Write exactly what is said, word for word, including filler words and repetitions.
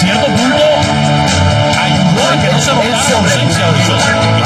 cierto punto ayudó a que no se notara la ausencia de Dios.